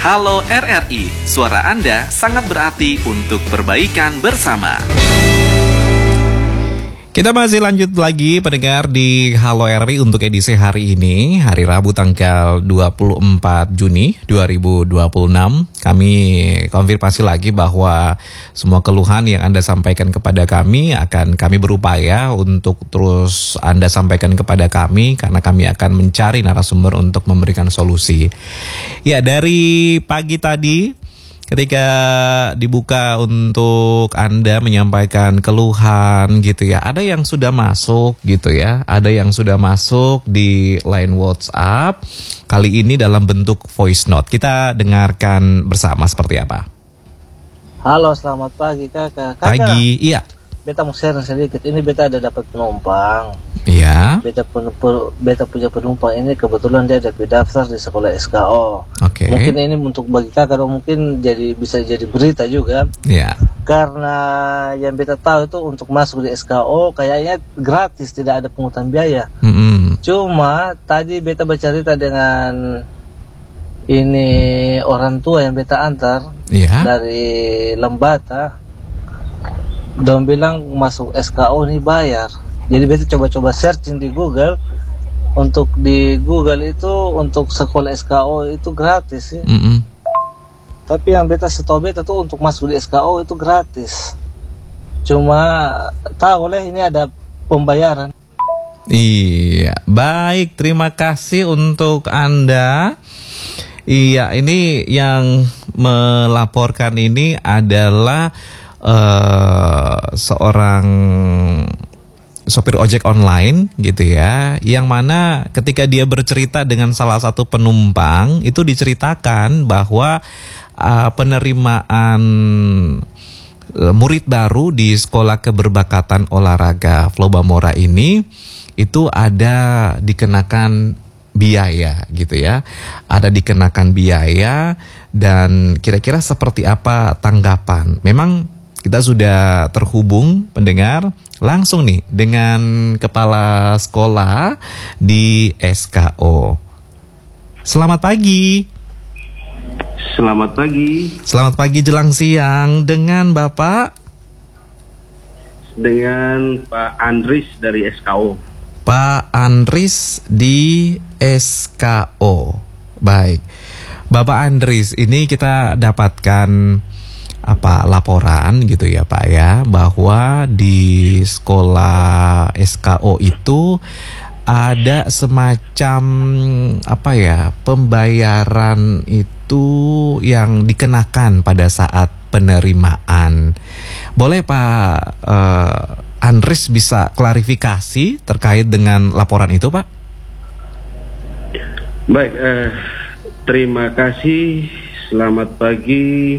Halo RRI, suara Anda sangat berarti untuk perbaikan bersama. Kita masih lanjut lagi pendengar di Halo RRI untuk edisi hari ini, hari Rabu tanggal 24 Juni 2026. Kami konfirmasi lagi bahwa semua keluhan yang Anda sampaikan kepada kami akan kami berupaya untuk terus Anda sampaikan kepada kami, karena kami akan mencari narasumber untuk memberikan solusi. Ya, dari pagi tadi ketika dibuka untuk Anda menyampaikan keluhan gitu ya, ada yang sudah masuk gitu ya, ada yang sudah masuk di line WhatsApp, kali ini dalam bentuk voice note. Kita dengarkan bersama seperti apa. Halo, selamat pagi kakak. Pagi, iya. Beta mau share sedikit, ini beta ada dapat penumpang. Iya. Beta punya penumpang ini kebetulan dia ada daftar di sekolah SKO. Oke. Mungkin ini untuk bagi kakak, mungkin bisa jadi berita juga. Iya. Karena yang beta tahu itu untuk masuk di SKO kayaknya gratis, tidak ada pungutan biaya. Cuma tadi beta bercerita dengan ini orang tua yang beta antar dari Lembata. Dong bilang masuk SKO ini bayar. Jadi beta coba-coba searching di Google. Untuk di Google itu untuk sekolah SKO itu gratis sih. Tapi yang beta setahu beta tuh untuk masuk di SKO itu gratis. Cuma tahu lah ini ada pembayaran. Iya, baik, terima kasih untuk Anda. Iya, ini yang melaporkan ini adalah seorang sopir ojek online gitu ya, yang mana ketika dia bercerita dengan salah satu penumpang itu diceritakan bahwa penerimaan murid baru di Sekolah Keberbakatan Olahraga Flobamora ini itu ada dikenakan biaya gitu ya, ada dikenakan biaya. Dan kira-kira seperti apa tanggapan? Memang kita sudah terhubung pendengar langsung nih dengan kepala sekolah di SKO. Selamat pagi. Selamat pagi. Selamat pagi jelang siang, dengan Bapak? Dengan Pak Andris dari SKO. Pak Andris di SKO. Baik. Bapak Andris, ini kita dapatkan laporan gitu ya Pak ya, bahwa di sekolah SKO itu ada semacam pembayaran itu yang dikenakan pada saat penerimaan. Boleh Pak Andris bisa klarifikasi terkait dengan laporan itu Pak? Baik, terima kasih. Selamat pagi.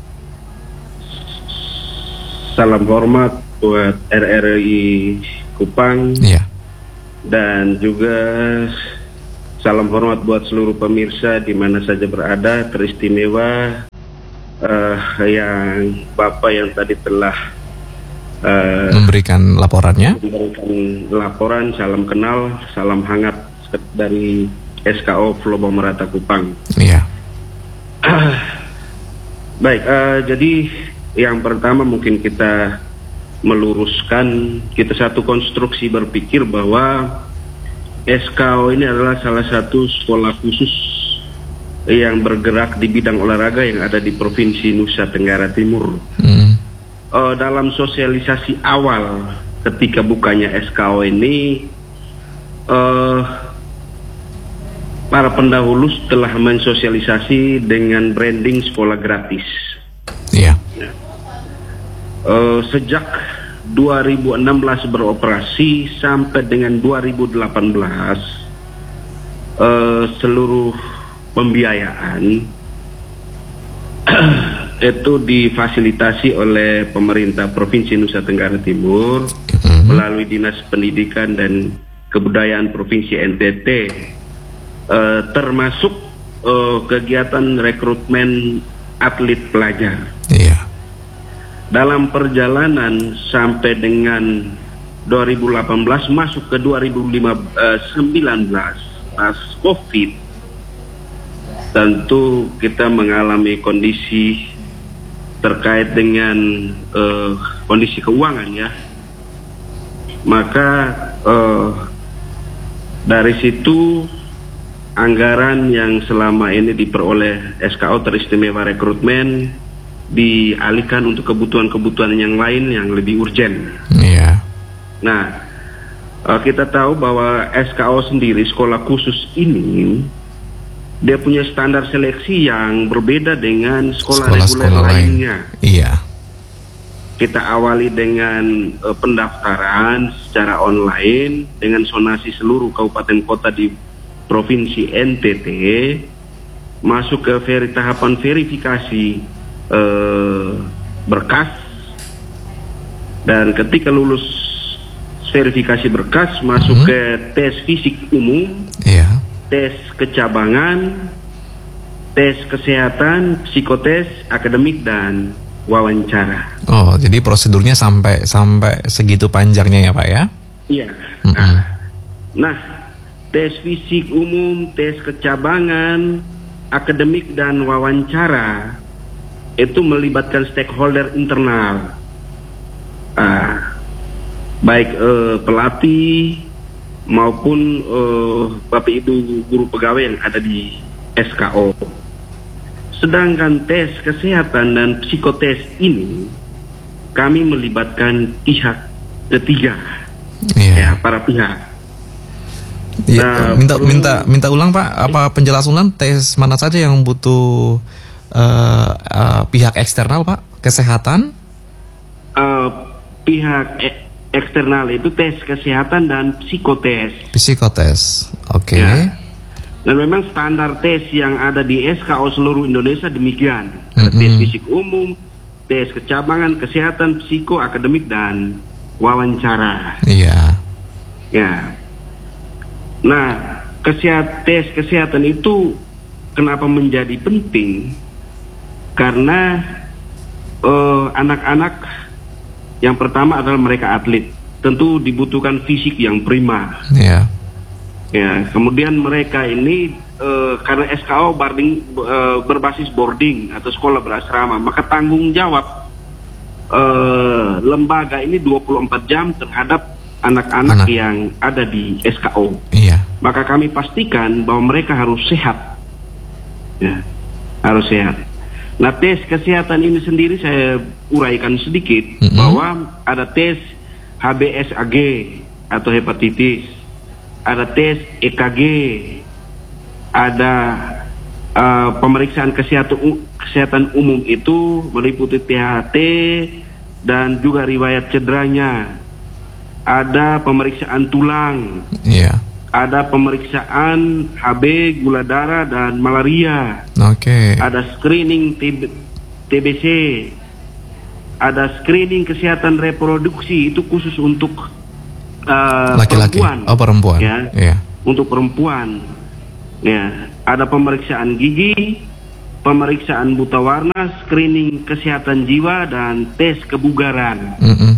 Salam hormat buat RRI Kupang. Iya. Dan juga salam hormat buat seluruh pemirsa di mana saja berada, teristimewa yang Bapak yang tadi telah memberikan laporannya. Memberikan laporan, salam kenal, salam hangat dari SKO Flobamora Kupang. Iya. Baik, jadi yang pertama mungkin kita meluruskan, kita satu konstruksi berpikir bahwa SKO ini adalah salah satu sekolah khusus yang bergerak di bidang olahraga yang ada di Provinsi Nusa Tenggara Timur. Dalam sosialisasi awal ketika bukanya SKO ini, para pendahulu telah mensosialisasi dengan branding sekolah gratis. Iya. Sejak 2016 beroperasi sampai dengan 2018, seluruh pembiayaan itu difasilitasi oleh pemerintah Provinsi Nusa Tenggara Timur melalui Dinas Pendidikan dan Kebudayaan Provinsi NTT, termasuk kegiatan rekrutmen atlet pelajar. Iya. Dalam perjalanan sampai dengan 2018 masuk ke 2019 pas COVID, tentu kita mengalami kondisi terkait dengan kondisi keuangan ya. Maka dari situ anggaran yang selama ini diperoleh SKO teristimewa rekrutmen dialihkan untuk kebutuhan-kebutuhan yang lain yang lebih urgen. Iya. Nah, kita tahu bahwa SKO sendiri, sekolah khusus ini, dia punya standar seleksi yang berbeda dengan sekolah reguler lainnya. Iya. Kita awali dengan pendaftaran secara online dengan zonasi seluruh kabupaten kota di Provinsi NTT, masuk ke tahapan verifikasi berkas, dan ketika lulus verifikasi berkas masuk ke tes fisik umum, tes kecabangan, tes kesehatan, psikotes, akademik, dan wawancara. Oh, jadi prosedurnya sampai segitu panjangnya ya Pak ya? Iya. Nah, tes fisik umum, tes kecabangan, akademik, dan wawancara itu melibatkan stakeholder internal, baik pelatih maupun Bapak Ibu guru pegawai yang ada di SKO. Sedangkan tes kesehatan dan psikotes ini kami melibatkan pihak ketiga, ya, para pihak. Ya, minta ulang Pak, apa penjelasan ulang tes mana saja yang butuh pihak eksternal Pak? Kesehatan? Pihak eksternal itu tes kesehatan dan psikotes. Psikotes, oke. Ya. Dan memang standar tes yang ada di SKO seluruh Indonesia demikian. Tes fisik umum, tes kecabangan, kesehatan, psiko, akademik, dan wawancara. Iya. Ya. Nah, tes kesehatan itu kenapa menjadi penting? Karena anak-anak yang pertama adalah mereka atlet, tentu dibutuhkan fisik yang prima. Iya. Ya, kemudian mereka ini karena SKO berbasis boarding atau sekolah berasrama, maka tanggung jawab lembaga ini 24 jam terhadap anak-anak yang ada di SKO. Iya. Maka kami pastikan bahwa mereka harus sehat. Ya, harus sehat. Nah, tes kesehatan ini sendiri saya uraikan sedikit bahwa ada tes HBsAg atau hepatitis, ada tes EKG, ada pemeriksaan kesehatan umum itu meliputi THT dan juga riwayat cederanya. Ada pemeriksaan tulang, ada pemeriksaan HB, gula darah, dan malaria. Ada screening TBC, ada screening kesehatan reproduksi, itu khusus untuk laki-laki, perempuan. Ya, untuk perempuan. Ya, ada pemeriksaan gigi, pemeriksaan buta warna, screening kesehatan jiwa, dan tes kebugaran.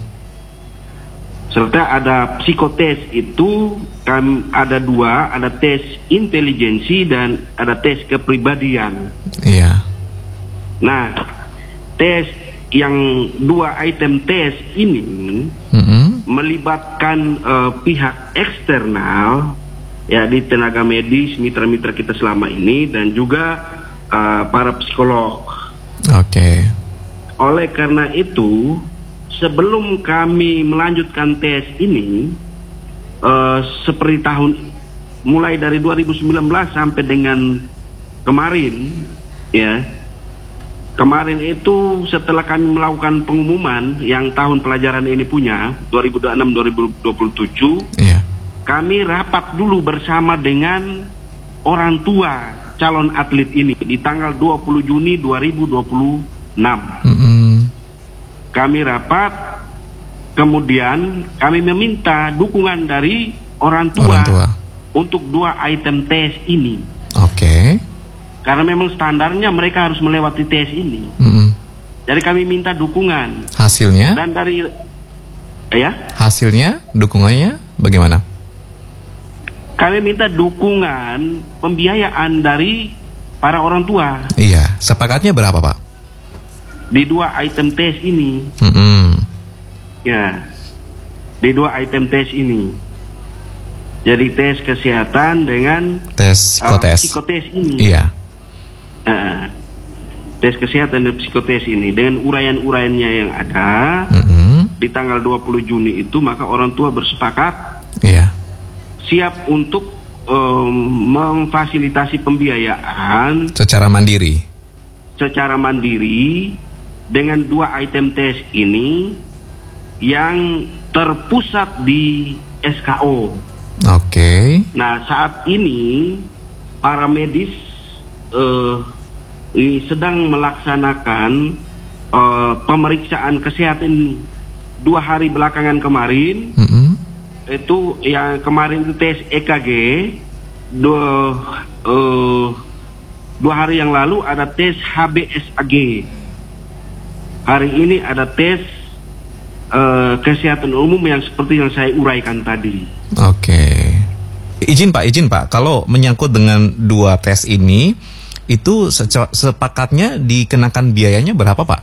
Serta ada psikotes, itu ada dua, ada tes intelijensi dan ada tes kepribadian. Iya. Nah, tes yang dua item tes ini melibatkan pihak eksternal, ya, di tenaga medis, mitra-mitra kita selama ini, dan juga para psikolog. Oleh karena itu, sebelum kami melanjutkan tes ini, seperti mulai dari 2019 sampai dengan kemarin, ya, kemarin itu setelah kami melakukan pengumuman yang tahun pelajaran ini punya 2026-2027, kami rapat dulu bersama dengan orang tua calon atlet ini di tanggal 20 Juni 2026. Kami rapat, kemudian kami meminta dukungan dari orang tua untuk dua item tes ini. Karena memang standarnya mereka harus melewati tes ini. Jadi kami minta dukungan. Hasilnya? Dan dari hasilnya, dukungannya bagaimana? Kami minta dukungan pembiayaan dari para orang tua. Iya, sepakatnya berapa Pak? Di 2 item tes ini. Ya, di 2 item tes ini. Jadi tes kesehatan dengan tes psikotes ini. Iya. Tes kesehatan dan psikotes ini dengan uraian-uraiannya yang ada di tanggal 20 Juni itu, maka orang tua bersepakat siap untuk memfasilitasi pembiayaan secara mandiri dengan 2 item tes ini yang terpusat di SKO. Oke. Nah, saat ini para medis sedang melaksanakan pemeriksaan kesehatan 2 hari belakangan kemarin. Itu yang kemarin itu tes EKG, 2 hari yang lalu ada tes HBsAg. Hari ini ada tes kesehatan umum yang seperti yang saya uraikan tadi. Oke. Izin Pak, kalau menyangkut dengan 2 tes ini, itu sepakatnya dikenakan biayanya berapa Pak?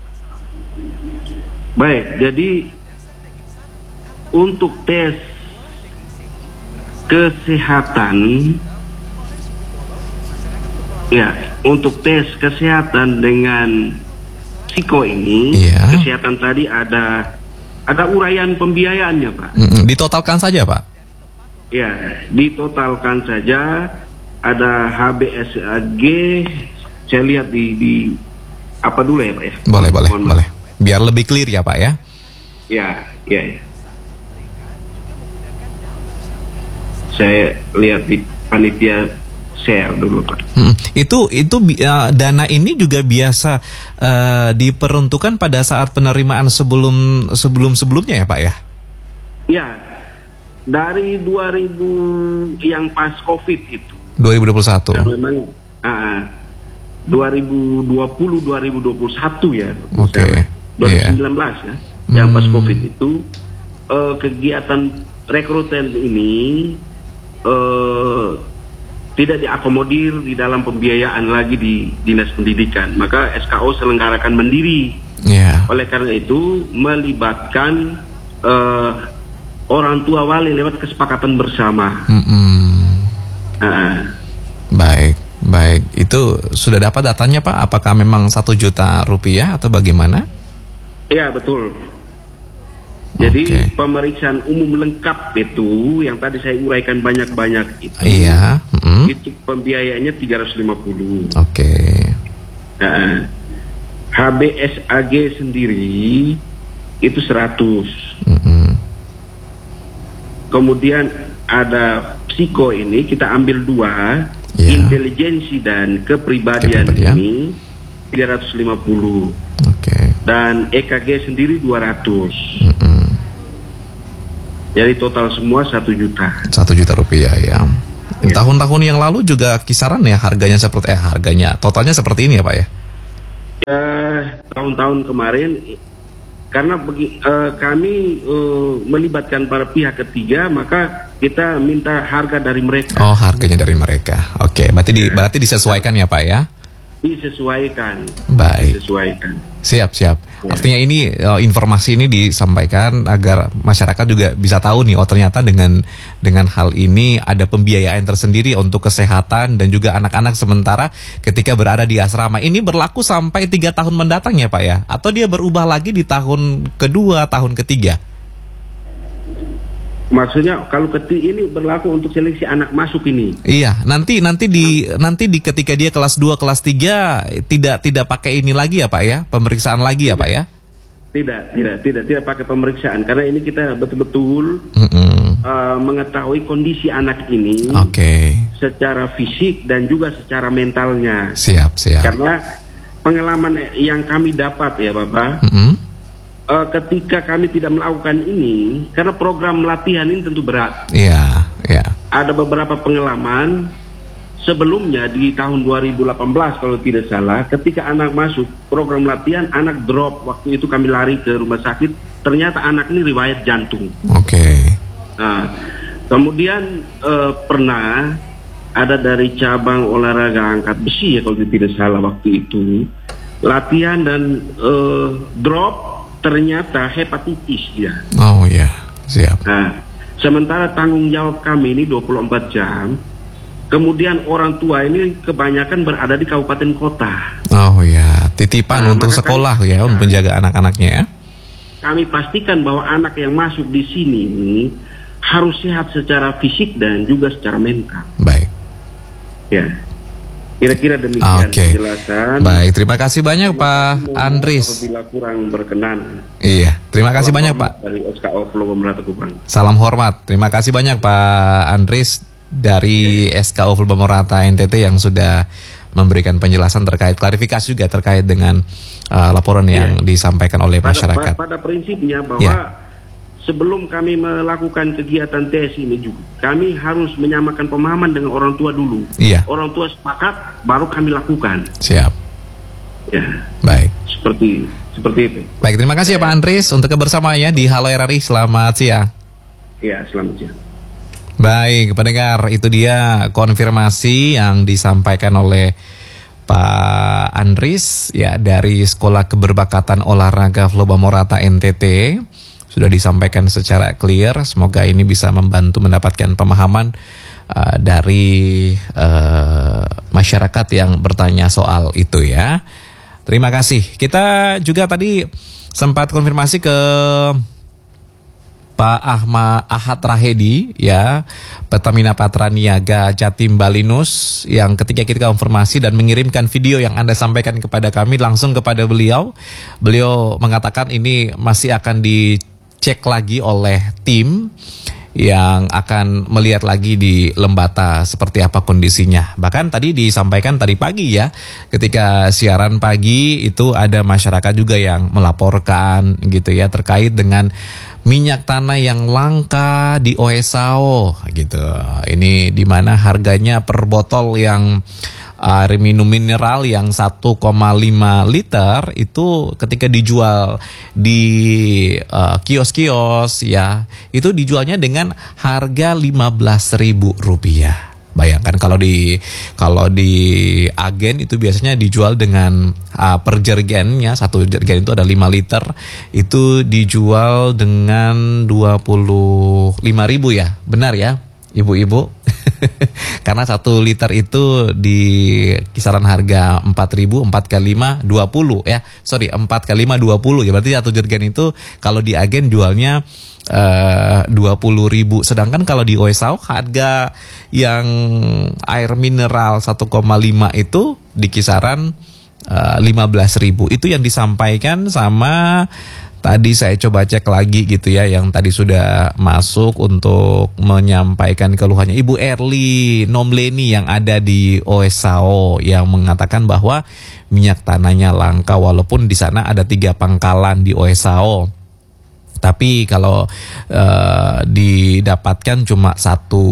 Baik, jadi untuk tes kesehatan, untuk tes kesehatan dengan psiko ini, kesehatan tadi ada uraian pembiayaannya Pak. Ditotalkan saja Pak? Ya, ditotalkan saja. Ada HBsAg, saya lihat di apa dulu ya Pak ya? Boleh. Biar lebih clear ya Pak ya? Ya. Saya lihat di panitia share dulu Pak. Itu dana ini juga biasa diperuntukkan pada saat penerimaan sebelumnya ya Pak ya? Ya, dari 2000 yang pas COVID itu. 2021. Ya, memang 2020-2021 ya. Oke. 2019 ya. Yang pas COVID itu kegiatan rekrutan ini tidak diakomodir di dalam pembiayaan lagi di Dinas Pendidikan. Maka SKO selenggarakan mandiri. Oleh karena itu melibatkan orang tua wali lewat kesepakatan bersama. Baik. Itu sudah dapat datanya Pak? Apakah memang 1 juta rupiah atau bagaimana? Ya, betul. Jadi pemeriksaan umum lengkap itu yang tadi saya uraikan banyak-banyak itu. Itu pembiayaannya 350. HBsAg sendiri itu 100. Kemudian ada psiko ini kita ambil 2, intelijensi dan kepribadian ini 350. Dan EKG sendiri 200. Jadi total semua 1 juta. 1 juta rupiah ya. Tahun-tahun yang lalu juga kisaran ya harganya totalnya seperti ini ya Pak ya? Tahun-tahun kemarin karena kami melibatkan para pihak ketiga, maka kita minta harga dari mereka. Oh, harganya dari mereka. Berarti disesuaikan ya Pak ya? Disesuaikan. Baik. Disesuaikan. Siap. Artinya ini informasi ini disampaikan agar masyarakat juga bisa tahu nih, ternyata dengan hal ini ada pembiayaan tersendiri untuk kesehatan dan juga anak-anak sementara ketika berada di asrama. Ini berlaku sampai 3 tahun mendatang ya Pak ya? Atau dia berubah lagi di tahun kedua, tahun ketiga? Maksudnya kalau ini berlaku untuk seleksi anak masuk ini. Iya, nanti di ketika dia kelas 2, kelas 3 tidak pakai ini lagi ya Pak ya? Pemeriksaan lagi ya Pak ya? Tidak pakai pemeriksaan karena ini kita betul-betul mengetahui kondisi anak ini secara fisik dan juga secara mentalnya. Siap. Karena pengalaman yang kami dapat ya Bapak, ketika kami tidak melakukan ini, karena program latihan ini tentu berat. Iya. Ada beberapa pengalaman sebelumnya di tahun 2018 kalau tidak salah, ketika anak masuk program latihan, anak drop. Waktu itu kami lari ke rumah sakit, ternyata anak ini riwayat jantung. Oke. Nah, kemudian pernah ada dari cabang olahraga angkat besi ya kalau tidak salah waktu itu, latihan dan drop ternyata hepatitis dia. Oh ya, siap. Nah, sementara tanggung jawab kami ini 24 jam, kemudian orang tua ini kebanyakan berada di kabupaten kota. Oh ya, titipan untuk sekolah ya, untuk menjaga anak-anaknya ya. Kami pastikan bahwa anak yang masuk di sini harus sehat secara fisik dan juga secara mental. Baik. Ya, kira-kira demikian penjelasan. Baik, terima kasih banyak Pak Andris. Apabila kurang berkenan. Iya, terima kasih banyak Pak. Dari SKO Pulau Merata Kupang. Salam hormat, terima kasih banyak Pak Andris dari SKO Pulau Merata NTT yang sudah memberikan penjelasan terkait klarifikasi juga terkait dengan laporan yang disampaikan oleh masyarakat. Pada prinsipnya bahwa sebelum kami melakukan kegiatan tes ini juga, kami harus menyamakan pemahaman dengan orang tua dulu. Iya. Orang tua sepakat, baru kami lakukan. Siap. Ya. Baik. Seperti itu. Baik, terima kasih ya Pak Andris untuk kebersamaannya di Halo RRI. Selamat siang. Ya, selamat siang. Baik, pendengar, itu dia konfirmasi yang disampaikan oleh Pak Andris ya dari Sekolah Keberbakatan Olahraga Floba Morata NTT. Sudah disampaikan secara clear, semoga ini bisa membantu mendapatkan pemahaman dari masyarakat yang bertanya soal itu ya. Terima kasih. Kita juga tadi sempat konfirmasi ke Pak Ahad Rahedi ya, Pertamina Patraniaga Jatim Balinus, yang ketika kita konfirmasi dan mengirimkan video yang Anda sampaikan kepada kami langsung kepada beliau. Beliau mengatakan ini masih akan dicek lagi oleh tim yang akan melihat lagi di Lembata seperti apa kondisinya. Bahkan tadi disampaikan tadi pagi ya, ketika siaran pagi itu ada masyarakat juga yang melaporkan gitu ya terkait dengan minyak tanah yang langka di Oesao gitu. Ini dimana harganya per botol yang air minum mineral yang 1,5 liter itu ketika dijual di kios-kios ya, itu dijualnya dengan harga Rp15.000. Bayangkan kalau di agen itu biasanya dijual dengan per jergennya, satu jergen itu ada 5 liter, itu dijual dengan 25.000 ya. Benar ya, ibu-ibu? Karena 1 liter itu di kisaran harga 4.000, 4 kali 5 20 ya. Sorry, 4 kali 5 20 ya. Berarti 1 jergen itu kalau di agen jualnya 20.000. Sedangkan kalau di Oesao harga yang air mineral 1,5 itu di kisaran 15.000. Itu yang disampaikan sama, tadi saya coba cek lagi gitu ya, yang tadi sudah masuk untuk menyampaikan keluhannya Ibu Erli Nomleni yang ada di Oesao, yang mengatakan bahwa minyak tanahnya langka walaupun di sana ada 3 pangkalan di Oesao. Tapi kalau didapatkan cuma satu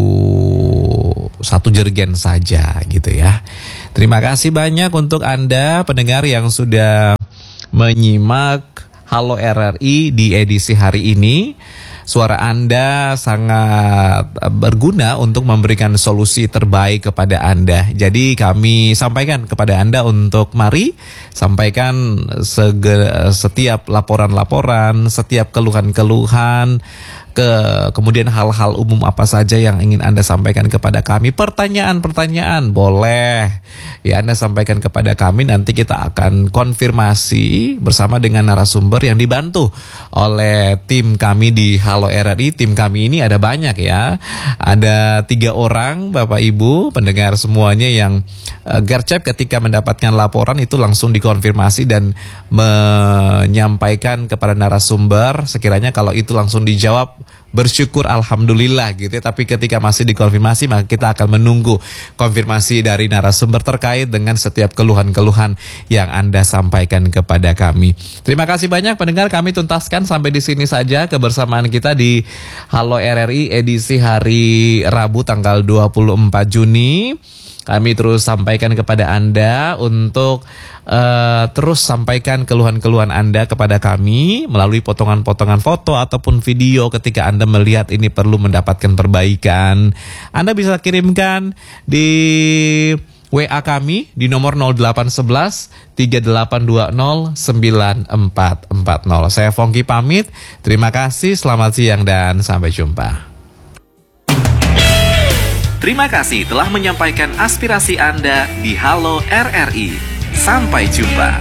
jergen saja gitu ya. Terima kasih banyak untuk Anda pendengar yang sudah menyimak Halo RRI di edisi hari ini. Suara Anda sangat berguna untuk memberikan solusi terbaik kepada Anda. Jadi kami sampaikan kepada Anda untuk mari sampaikan setiap laporan-laporan, setiap keluhan-keluhan, kemudian hal-hal umum apa saja yang ingin Anda sampaikan kepada kami. Pertanyaan-pertanyaan boleh ya Anda sampaikan kepada kami. Nanti kita akan konfirmasi bersama dengan narasumber yang dibantu oleh tim kami di Halo RRI. Tim kami ini ada banyak ya, ada 3 orang Bapak Ibu pendengar semuanya yang gercep ketika mendapatkan laporan itu langsung dikonfirmasi dan menyampaikan kepada narasumber. Sekiranya kalau itu langsung dijawab, bersyukur alhamdulillah gitu ya. Tapi ketika masih dikonfirmasi, maka kita akan menunggu konfirmasi dari narasumber terkait dengan setiap keluhan-keluhan yang Anda sampaikan kepada kami. Terima kasih banyak pendengar, kami tuntaskan sampai di sini saja kebersamaan kita di Halo RRI edisi hari Rabu tanggal 24 Juni. Kami terus sampaikan kepada Anda untuk terus sampaikan keluhan-keluhan Anda kepada kami melalui potongan-potongan foto ataupun video ketika Anda melihat ini perlu mendapatkan perbaikan. Anda bisa kirimkan di WA kami di nomor 0811 3820 9440. Saya Fongki pamit. Terima kasih, selamat siang dan sampai jumpa. Terima kasih telah menyampaikan aspirasi Anda di Halo RRI. Sampai jumpa.